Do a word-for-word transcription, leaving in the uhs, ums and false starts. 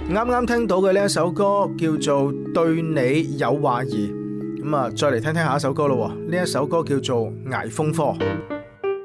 啱啱聽到嘅呢一首歌叫做《對你有懷疑》，咁啊，再嚟聽聽下一首歌咯。呢一首歌叫做《捱風科》。